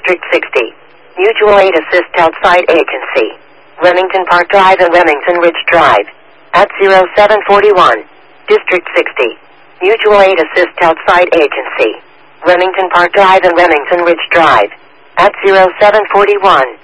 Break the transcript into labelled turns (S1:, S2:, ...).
S1: District 60. Mutual Aid Assist Outside Agency. Remington Park Drive and Remington Ridge Drive. At 0741. District 60. Mutual Aid Assist Outside Agency. Remington Park Drive and Remington Ridge Drive. At 0741.